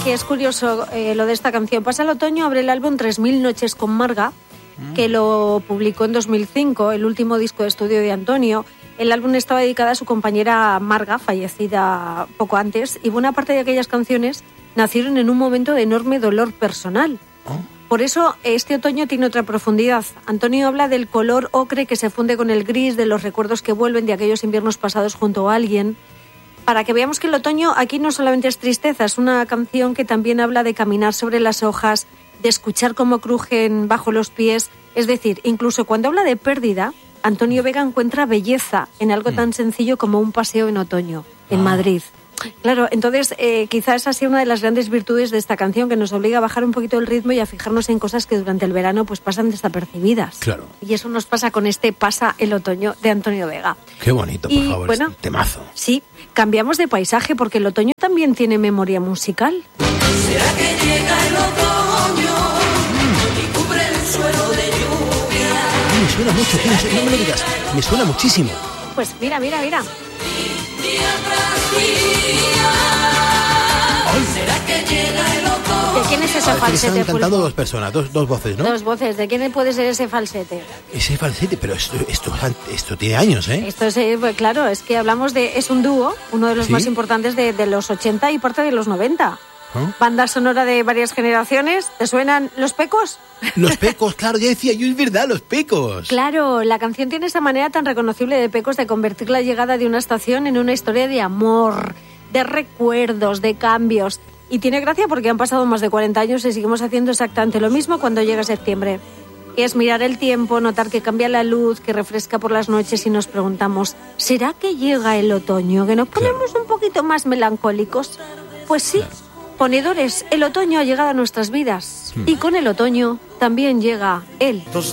que es curioso lo de esta canción. Pasa el otoño, abre el álbum 3000 noches con Marga, que lo publicó en 2005, el último disco de estudio de Antonio. El álbum estaba dedicado a su compañera Marga, fallecida poco antes, y buena parte de aquellas canciones nacieron en un momento de enorme dolor personal. Por eso este otoño tiene otra profundidad. Antonio habla del color ocre que se funde con el gris, de los recuerdos que vuelven de aquellos inviernos pasados junto a alguien. Para que veamos que el otoño aquí no solamente es tristeza, es una canción que también habla de caminar sobre las hojas, de escuchar cómo crujen bajo los pies. Es decir, incluso cuando habla de pérdida, Antonio Vega encuentra belleza en algo tan sencillo como un paseo en otoño, en Madrid. Claro, entonces quizás esa sea una de las grandes virtudes de esta canción, que nos obliga a bajar un poquito el ritmo y a fijarnos en cosas que durante el verano pues pasan desapercibidas. Claro. Y eso nos pasa con este Pasa el otoño de Antonio Vega. Qué bonito, por favor, bueno, este temazo. Sí, cambiamos de paisaje porque el otoño también tiene memoria musical. ¿Será que llega el otoño y cubre el suelo de lluvia? Me suena mucho, no me lo digas, me suena muchísimo. Pues mira. Día tras día. ¿Será que llega el otoño? ¿De quién es ese Están falsete, cantando Pulpo? dos personas, dos voces, ¿no? Dos voces. ¿De quién puede ser ese falsete? Ese falsete, pero esto tiene años, ¿eh? Esto es, pues claro, es que hablamos de... Es un dúo, uno de los ¿Sí? más importantes de los 80 y parte de los 90. Banda sonora de varias generaciones. ¿Te suenan Los Pecos? Los Pecos, claro, ya decía yo, es verdad, Los Pecos. Claro, la canción tiene esa manera tan reconocible de Pecos de convertir la llegada de una estación en una historia de amor, de recuerdos, de cambios. Y tiene gracia porque han pasado más de 40 años y seguimos haciendo exactamente lo mismo cuando llega septiembre. Que es mirar el tiempo, notar que cambia la luz, que refresca por las noches y nos preguntamos, ¿será que llega el otoño? ¿Que nos ponemos un poquito más melancólicos? Pues sí. Claro. Ponedores, el otoño ha llegado a nuestras vidas y con el otoño también llega él.